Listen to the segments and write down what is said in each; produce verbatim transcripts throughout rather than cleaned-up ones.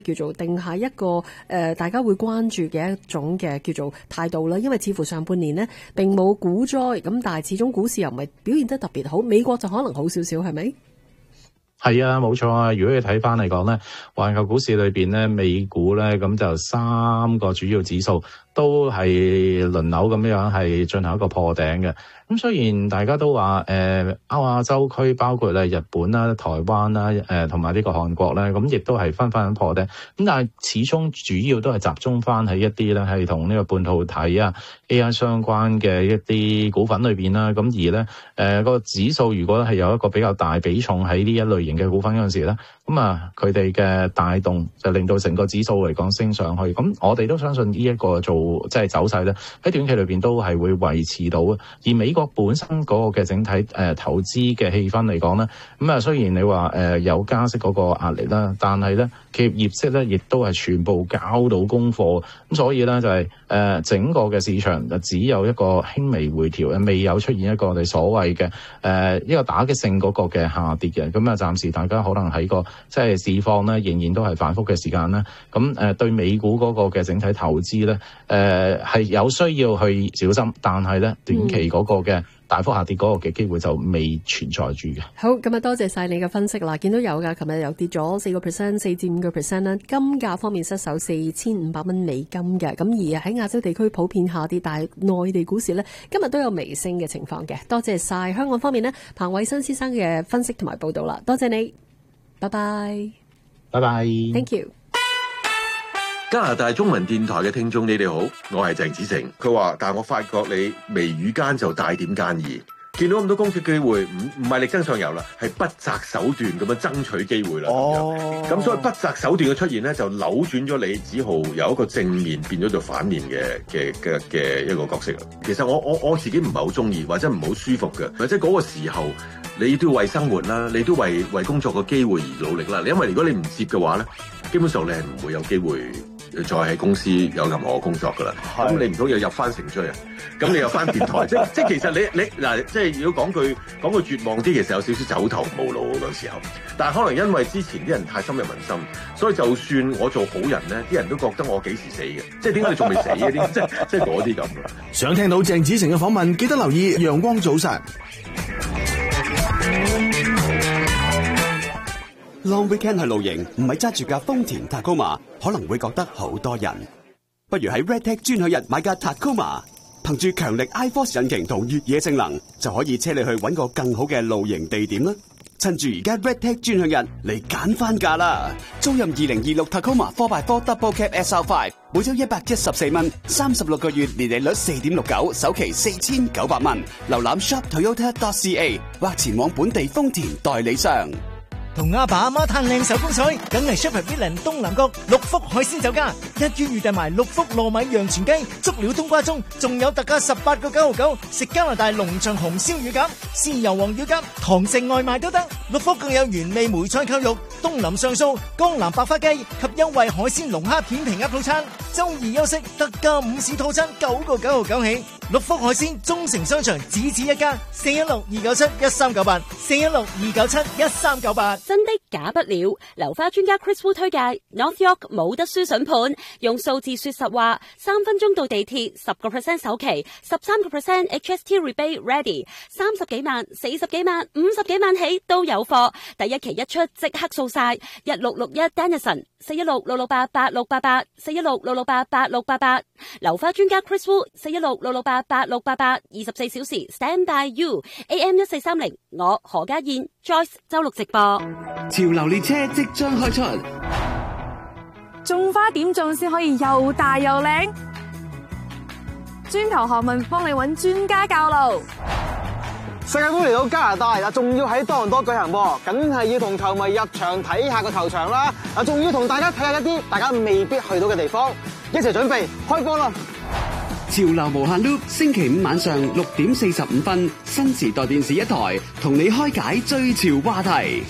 叫做定下一個誒、呃、大家會關注嘅一種嘅叫做態度啦。因為似乎上半年呢並冇股災，咁但係始終股市又唔係表現得特別好，美國就可能好少少，係咪？ 係啊，冇錯啊！如果你睇翻嚟講咧，環球股市裏邊咧，美股咧咁就三個主要指數都係輪流咁樣係進行一個破頂嘅。咁雖然大家都話誒歐亞洲區包括咧日本啦、台灣啦、誒同埋呢個韓國咧，咁亦都係分分破頂。咁但係始終主要都係集中翻喺一啲咧係同呢個半導體啊、A I 相關嘅一啲股份裏邊啦。咁而咧誒個指數如果係有一個比較大比重喺呢一類型嘅股份嗰陣時咧，咁啊佢哋嘅帶動就令到成個指數嚟講升上去。咁我哋都相信呢一個做即係走勢咧喺短期裏邊都係會維持到嘅。而美國本身嗰個嘅整體誒、呃、投資嘅氣氛嚟講咧，咁啊雖然你話誒、呃、有加息嗰個壓力啦，但係咧企業業績咧亦都係全部交到功課，咁所以咧就係、是、誒、呃、整個嘅市場就只有一個輕微回調，未有出現一個我哋所謂嘅誒一個打擊性嗰個嘅下跌嘅。咁啊暫時大家可能喺個即係市況咧仍然都係反覆嘅時間啦。咁誒、呃、對美股嗰個嘅整體投資咧誒係有需要去小心，但係咧短期嗰個嘅大幅下跌嗰個嘅機會就未存在住嘅。 好，咁啊多謝晒你嘅分析啦。見到有㗎，琴日又跌咗四個 percent， 四至五個 percent 啦。金價方面失守四千五百蚊美金嘅，咁而喺亞洲地區普遍下跌，但係內地股市呢，今日都有微升嘅情況嘅。多謝晒香港方面呢，彭偉新先生嘅分析同埋報導啦。多謝你，拜拜， 拜拜 ，Thank you。 加拿大中文電台嘅聽眾，你哋好，我係鄭子誠。佢話，但係我發覺你眉宇間就帶點奸意，見到咁多工作機會，唔唔係力爭上游啦，係不擇手段咁樣爭取機會啦。哦，咁所以不擇手段嘅出現咧，就扭轉咗李子豪由一個正面變咗做反面嘅嘅嘅嘅一個角色啦。其實我我我自己唔係好中意，或者唔係好舒服嘅，或者嗰個時候你都要為生活啦，你都為為工作嘅機會而努力啦。因為如果你唔接嘅話咧，基本上你係唔會有機會再喺公司有任何工作噶啦，咁你唔通又入翻城追啊？咁你又翻電台，即即其實你你嗱，即係如果講句講句絕望啲，其實有少少走投無路嗰個時候。但係可能因為之前啲人太深入民心，所以就算我做好人咧，啲人都覺得我幾時死嘅，即係點解你仲未死嘅？啲即係即係嗰啲咁嘅。 想聽到鄭子誠嘅訪問，記得留意陽光早晨。Long weekend 去露營，唔係揸住架豐田 Tacoma， 可能會覺得好多人。不如喺 Redtech 專享日買架 Tacoma， 憑住強力 iForce 引擎同越野性能，就可以車你去搵個更好嘅露營地點啦。趁住而家 Redtech 專享日嚟揀翻價啦！租任二零二六 Tacoma four by four Double Cab S R five， 每周一百一十四蚊，三十六個月年利率四點六九，首期四千九百蚊。瀏覽 shop toyota dot c a 或前往本地豐田代理商。 同阿爸阿媽嘆靚手風水，梗係 Shoppers Village 東南角六福海鮮酒家，一於預訂埋六福糯米洋全雞、足料冬瓜盅，仲有特價十八個九毫九，食加拿大農場紅燒乳鴿、豉油皇乳鴿，堂食外賣都得。六福更有原味梅菜扣肉、東林上素、江南白花雞及優惠海鮮龍蝦片皮鴨套餐。周二休息特價午市套餐九個九毫九起。六福海鮮中城商場只此一家，四一六二九七一三九八，四一六二九七一三九八。 真的假不了，樓花專家 Chris Wu 推介 North York 冇得輸筍盤，用數字說實話，三分鐘到地鐵，十個 percent 首期，十三個 percent H S T rebate ready， 三十幾萬、四十幾萬、五十幾萬起都有貨，第一期一出即刻掃晒，一六六一 Dennison， 四一六六六八八六八八，四一六六六八八六八八，樓花專家 Chris Wu， 四一六六六八八六八八，二十四小時 stand by you， A M 一四三零，我何家燕 Joyce 周六直播。 潮流列車即將開出， 種花點種先可以又大又靚？專頭學問幫你揾專家教路。 世界盃嚟到加拿大啊，仲要喺多倫多舉行噃，梗係要同球迷入場睇下個球場啦。啊，仲要同大家睇下一啲大家未必去到嘅地方，一齊準備開波啦！ 潮流無限 loop， 星期五晚上六點四十五分，新時代電視一台同你開解最潮話題。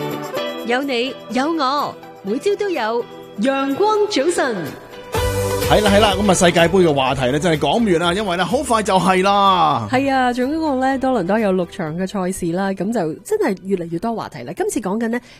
有你有我，每朝都有陽光早晨。 係啦係啦，咁啊世界盃嘅話題咧真係講唔完啦，因為咧好快就係啦。 係啊，總共咧多倫多有六場嘅賽事啦，咁就真係越嚟越多話題啦。今次講緊呢